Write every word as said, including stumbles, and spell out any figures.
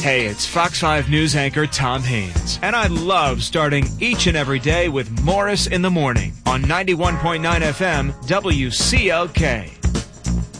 Hey, it's Fox five News anchor Tom Haines, and I love starting each and every day with Morris in the Morning on ninety-one point nine F M W C L K.